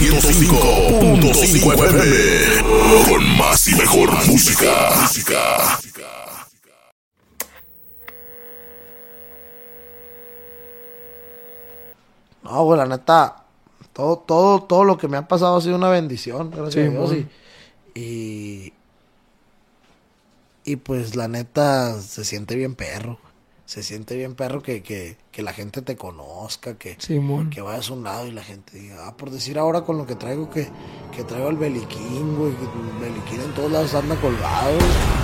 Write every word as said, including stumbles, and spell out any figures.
ciento cinco punto cinco F M. Con más y mejor música. música. No, güey, la neta, todo, todo, todo lo que me ha pasado ha sido una bendición, gracias Sí, a Dios. mon. Y, y, y pues la neta se siente bien perro. Se siente bien perro que, que, que la gente te conozca, que, Simón. que vayas a un lado y la gente diga, ah, por decir ahora con lo que traigo, que, que traigo el Beliquín, güey, que el Beliquín en todos lados anda colgado.